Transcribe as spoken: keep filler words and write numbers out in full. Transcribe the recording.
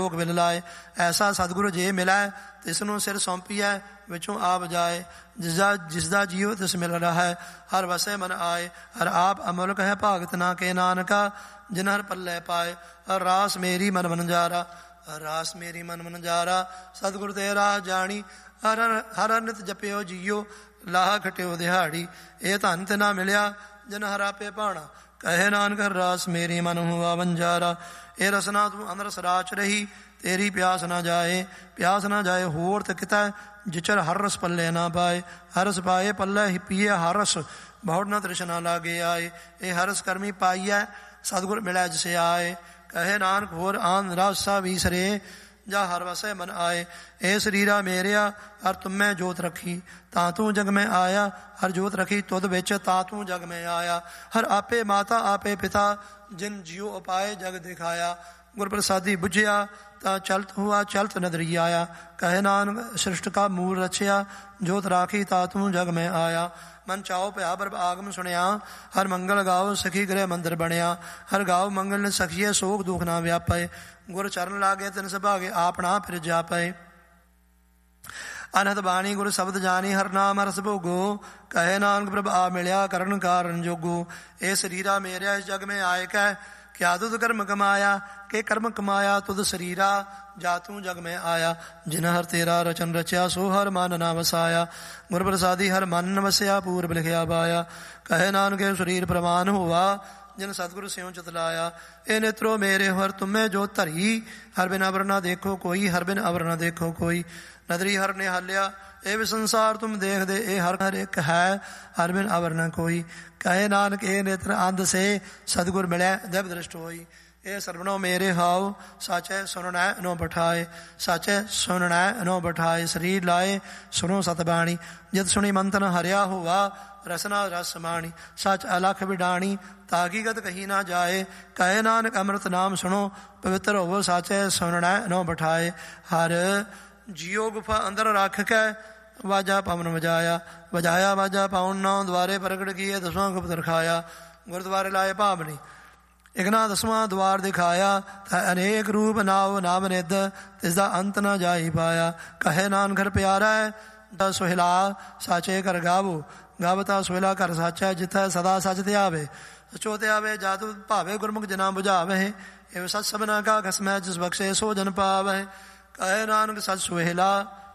ਲੋਕ ਵਿਲ ਲਾਏ। ਐਸਾ ਸਤਿਗੁਰੂ ਜੇ ਮਿਲੈ ਤਿਸ ਨੂੰ ਸਿਰ ਸੌਂਪੀਐ ਵਿੱਚੋਂ ਆਪ ਜਾਏ। ਜਿਸਦਾ ਜਿਸਦਾ ਜੀਉ ਤਿਸ ਮਿਲ ਰਹਾ ਹੈ ਹਰ ਵਸੈ ਮਨ ਆਏ। ਹਰ ਆਪ ਅਮੁਲਕ ਹੈ ਭਾਗਤ ਨਾ ਕੇ ਨਾਨਕਾ ਜਿਨ ਹਰ ਪੱਲੇ ਪਾਏ। ਹਰ ਰਾਸ ਮੇਰੀ ਮਨ ਮਨ ਜਾਰਾ ਹਰ ਰਾਸ ਮੇਰੀ ਮਨ ਮਨ ਜਾਰਾ ਸਤਿਗੁਰ ਤੇ ਰਾਹ ਜਾਣੀ। ਹਰ ਹਰ ਨਿਤ ਜਪਿਓ ਜੀਓ ਲਾਹ ਖਟਿਓ ਦਿਹਾੜੀ। ਇਹ ਧਨ ਤੇ ਨਾ ਮਿਲਿਆ ਜਿਨ ਹਰ ਆਪੇ ਭਾਣਾ ਕਹੇ ਨਾਨਕ ਹਰ ਰਾਸ ਮੇਰੀ ਮਨ ਹੁਆ ਵੰਜਾਰਾ। ਇਹ ਰਸਨਾ ਤੂੰ ਅੰਦਰ ਸਰਾਚ ਰਹੀ ਤੇਰੀ ਪਿਆਸ ਨਾ ਜਾਏ। ਪਿਆਸ ਨਾ ਜਾਏ ਹੋਰ ਤੇ ਕਿਤੈ ਜਿਚਰ ਹਰ ਰਸ ਪੱਲੇ ਨਾ ਪਾਏ। ਹਰ ਰਸ ਪਾਏ ਪੱਲੇ ਹੀ ਪੀਏ ਹਰ ਰਸ ਬਹੁੜ ਨਾ ਤ੍ਰਿਸ਼ਨਾ ਲਾਗੇ ਆਏ। ਇਹ ਹਰ ਰਸ ਕਰਮੀ ਪਾਈਐ ਸਤਿਗੁਰ ਮਿਲੈ ਜਿਸੇ ਆਏ। ਕਹੇ ਨਾਨਕ ਹੋਰ ਆਨ ਰਾਸਾ ਵੀਸਰੇ ਜਾ ਹਰ ਵਸੈ ਮਨ ਆਏ। ਇਹ ਸਰੀਰਾ ਮੇਰਿਆ ਹਰ ਤੁਮੈ ਜੋਤ ਰੱਖੀ ਤਾਂ ਤੂੰ ਜਗ ਮੈਂ ਆਇਆ। ਹਰ ਜੋਤ ਰੱਖੀ ਤੁਧ ਵਿੱਚ ਤਾਂ ਤੂੰ ਜਗ ਮੈਂ ਆਇਆ। ਹਰ ਆਪੇ ਮਾਤਾ ਆਪੇ ਪਿਤਾ ਜਿਨ ਜਿਉ ਉਪਾਏ ਜਗ ਦਿਖਾਇਆ। ਗੁਰ ਪ੍ਰਸਾਦੀ ਬੁਝਿਆ ਤਾਂ ਚਲਤ ਹੁਆ ਚਲਤ ਨਦਰੀ ਆਇਆ। ਕਹੇ ਨਾਨਕ ਸ੍ਰਿਸ਼ਟ ਕਾ ਮੂਲ ਰਚਿਆ ਜੋਤ ਰਾਖੀ ਤਾ ਤੂੰ ਜਗ ਮੈਂ ਆਇਆ। ਮਨ ਚਾਓ ਭਇਆ ਬਰਬ ਆਗਮ ਸੁਣਿਆ ਹਰ ਮੰਗਲ ਗਾਓ ਸਖੀ ਗ੍ਰਹਿ ਮੰਦਰ ਬਣਿਆ। ਹਰ ਗਾਓ ਮੰਗਲ ਸਖੀਏ ਸੋਗ ਦੁਖ ਨਾ ਵਿਆਪੇ। ਗੁਰ ਚਰਨ ਲਾਗੇ ਤਿਨ ਸੁਭਾਗੇ ਆਪਣਾ ਫਿਰ ਜਾਪੇ। ਅਨਹਦ ਬਾਣੀ ਗੁਰ ਸ਼ਬਦ ਜਾਣੀ ਹਰ ਨਾਮ ਰਸ ਭੋਗੋ। ਕਹੇ ਨਾਨਕ ਪ੍ਰਭ ਆ ਮਿਲਿਆ ਕਰਨ ਕਾਰਨ ਜੋਗੋ। ਇਹ ਸਰੀਰਾ ਮੇਰਿਆ ਇਸ ਜਗ ਮੈਂ ਆਏ ਕੈ ਕਿਆ ਤੁਧ ਕਰਮ ਕਮਾਇਆ ਕਿ ਕਰਮ ਕਮਾਇਆ ਤੁਧ ਸਰੀਰਾ ਜਾ ਤੂੰ ਜਗ ਮੈਂ ਆਇਆ। ਜਿਨ ਹਰ ਤੇਰਾ ਰਚਨ ਰਚਿਆ ਸੋ ਹਰ ਮਨ ਨਾ ਵਸਾਇਆ। ਗੁਰ ਪ੍ਰਸਾਦੀ ਹਰ ਮਨ ਵਸਿਆ ਪੂਰਬ ਲਿਖਿਆ ਪਾਇਆ। ਕਹੇ ਨਾਨਕ ਸਰੀਰ ਪ੍ਰਮਾਨ ਹੋਵਾ ਜਿਨ ਸਤਿਗੁਰੂ ਸਿਉ ਚਿਤ ਲਾਇਆ। ਇਹ ਨੇਤਰੋ ਮੇਰੇ ਹਰ ਤੁਮੇ ਜੋ ਧਰੀ ਹਰ ਬਿਨ ਅਵਰ ਨਾ ਦੇਖੋ ਕੋਈ ਹਰ ਬਿਨ ਅਵਰ ਨਾ ਦੇਖੋ ਕੋਈ। ਨਦਰੀ ਹਰ ਨੇ ਹਾਲਿਆ ਇਹ ਵੀ ਸੰਸਾਰ ਤੁਮ ਦੇਖਦੇ ਇਹ ਹਰ ਹਰ ਇੱਕ ਹੈ ਹਰ ਬਿਨ ਅਵਰ ਨਾ ਕੋਈ। ਕਹੇ ਨਾਨਕ ਇਹ ਨੇਤਰ ਅੰਧ ਸੇ ਸਤਿਗੁਰ ਮਿਲਿਆ ਦਿਵ ਦ੍ਰਿਸ਼ਟ ਹੋਈ। ਇਹ ਸਰਵਣੋ ਮੇਰੇ ਹਾਉ ਸਾਚੈ ਸੁਣਨੈ ਨੋ ਬਿਠਾਏ। ਸਾਚੈ ਸੁਣਨੈ ਨੋ ਬਿਠਾਏ ਸਰੀਰ ਲਾਏ ਸੁਣੋ ਸਤਬਾਣੀ। ਜਿਤ ਸੁਣੀ ਮੰਤਨ ਹਰਿਆ ਹੋਵਾ ਰਸਨਾ ਰਸ ਮਾਣੀ। ਸੱਚ ਅਲਖ ਵਿਡਾਣੀ ਤਾਕੀਗਤ ਕਹੀ ਨਾ ਜਾਏ। ਕਹੇ ਨਾਨਕ ਅੰਮ੍ਰਿਤ ਨਾਮ ਸੁਣੋ ਪਵਿੱਤਰ ਹੋਵੋ ਸਾਚੈ ਸੁਣਨੈ ਨੋ ਬਿਠਾਏ। ਹਰ ਜੀਓ ਗੁਫਾ ਅੰਦਰ ਰੱਖ ਕੇ ਵਾਜਾ ਪਵਨ ਵਜਾਇਆ। ਵਜਾਇਆ ਵਾਜਾ ਪਾਉਣ ਨੌ ਦੁਆਰੇ ਪ੍ਰਗਟ ਕੀਏ ਦਸਵਾਂ ਗੁਪਤ ਰਖਾਇਆ। ਗੁਰਦੁਆਰੇ ਲਾਏ ਭਾਵਨੀ ਇਕਨਾ ਦਸਵਾਂ ਦੁਆਰ ਦਿਖਾਇਆ। ਤਾਂ ਅਨੇਕ ਰੂਪ ਨਾਉ ਨਾਮ ਨਿਧ ਤਿਸਦਾ ਅੰਤ ਨਾ ਜਾਈ ਪਾਇਆ। ਕਹੇ ਨਾਨਕ ਘਰ ਪਿਆਰਾ ਹੈ ਦਾ ਸੁਹਿਲਾ ਸਾਚੇ ਘਰ ਗਾਵੋ। ਗਾਵਤਾ ਸੁਹਿਲਾ ਘਰ ਸਾਚਾ ਜਿੱਥੈ ਸਦਾ ਸਚ ਤੇ ਆਵੇ। ਸਚੋ ਤੇ ਆਵੇ ਜਾਤੁ ਭਾਵੇ ਗੁਰਮੁਖ ਜਨਾ ਬੁਝਾਵੇ। ਇਹ ਸਤ ਸਭਨਾ ਕਾ ਖਸਮੈ ਜਿਸ ਬਖਸ਼ੇ ਸੋ ਜਨ ਪਾਵੇ। ਕਹੇ ਨਾਨਕ ਸਚ ਸੁਹਿਲਾ